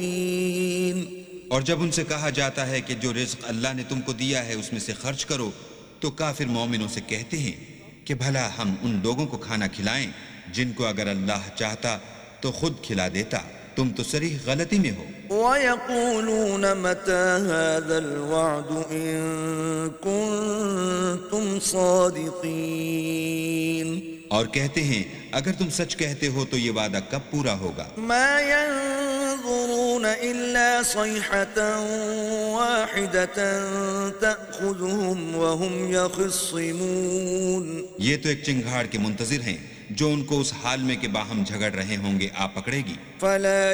और जब उनसे कहा जाता है कि जो रिज़्क़ अल्लाह ने तुमको दिया है उसमें से खर्च करो, तो काफिर मोमिनों से कहते हैं कि भला हम उन लोगों को खाना खिलाएं जिनको अगर अल्लाह चाहता तो खुद खिला देता, तुम तो सरीह गलती में हो। वयक़ूलून मता हाज़ल वअद इन कुन्तुम सादिक़ीन, और कहते हैं अगर तुम सच कहते हो तो ये वादा कब पूरा होगा। मा यंज़ुरून इल्ला सयहतन वाहिदतन तअख़ुज़ुहुम वहुम यख़िस्सिमून, ये तो एक चिंगाड़ के मुंतज़िर हैं जो उनको उस हाल में के बाहम झगड़ रहे होंगे आ पकड़ेगी। फला